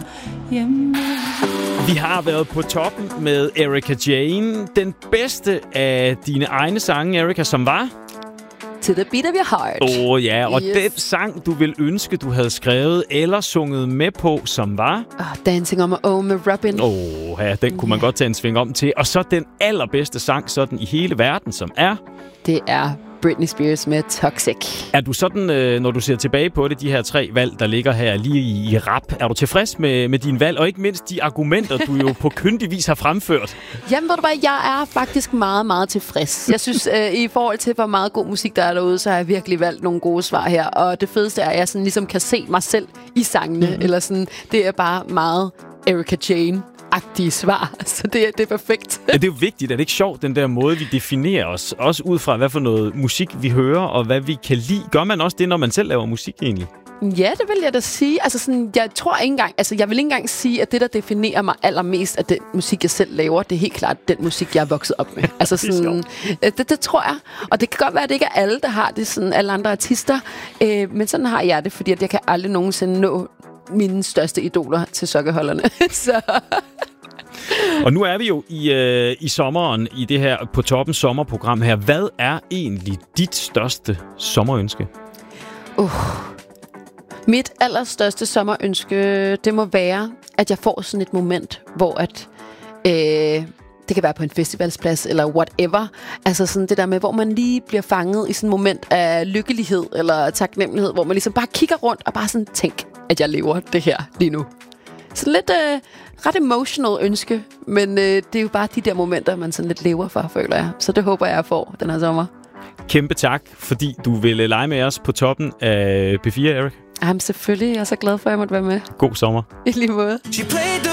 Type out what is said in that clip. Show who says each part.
Speaker 1: hjemme.
Speaker 2: Vi har været på toppen med Erika Jane. Den bedste af dine egne sange, Erika, som var...
Speaker 3: To the beat of your heart.
Speaker 2: Ja, og den sang, du vil ønske, du havde skrevet eller sunget med på, som var...
Speaker 3: Dancing on my own med Robin.
Speaker 2: Ja, den kunne man godt tage en sving om til. Og så den allerbedste sang sådan i hele verden, som er...
Speaker 3: Det er Britney Spears med Toxic.
Speaker 2: Er du sådan, når du ser tilbage på det, de her 3 valg, der ligger her lige i rap, er du tilfreds med din valg, og ikke mindst de argumenter, du jo på kyndig vis har fremført?
Speaker 3: Jamen, ved du hvad, jeg er faktisk meget, meget tilfreds. Jeg synes, i forhold til, hvor meget god musik der er derude, så har jeg virkelig valgt nogle gode svar her. Og det fedeste er, at jeg sådan ligesom kan se mig selv i sangene. Eller sådan, det er bare meget Erika Jane-agtige svar. Så det er perfekt.
Speaker 2: Ja, det er jo vigtigt. Er det ikke sjovt, den der måde, vi definerer os? Også ud fra, hvad for noget musik vi hører, og hvad vi kan lide. Gør man også det, når man selv laver musik egentlig?
Speaker 3: Ja, det vil jeg da sige. Altså sådan, jeg tror ikke engang, jeg vil ikke engang sige, at det, der definerer mig allermest af den musik, jeg selv laver, det er helt klart den musik, jeg er vokset op med. Altså sådan, det tror jeg. Og det kan godt være, at det ikke er alle, der har det, sådan alle andre artister. Men sådan har jeg det, fordi at jeg kan aldrig nogensinde nå mine største idoler til sokkeholderne. Så...
Speaker 2: Og nu er vi jo i sommeren i det her På Toppen sommerprogram her. Hvad er egentlig dit største sommerønske?
Speaker 3: Mit allerstørste sommerønske, det må være, at jeg får sådan et moment, hvor at... det kan være på en festivalsplads eller whatever. Altså sådan det der med, hvor man lige bliver fanget i sådan et moment af lykkelighed eller taknemmelighed, hvor man ligesom bare kigger rundt og bare sådan tænker, at jeg lever det her lige nu. Så lidt ret emotional ønske, men det er jo bare de der momenter, man sådan lidt lever for, føler jeg. Så det håber jeg får den her sommer.
Speaker 2: Kæmpe tak, fordi du ville lege med os på toppen af P4, Erik.
Speaker 3: Jamen selvfølgelig, jeg er så glad for, at jeg måtte være med.
Speaker 2: God sommer.
Speaker 3: I lige måde.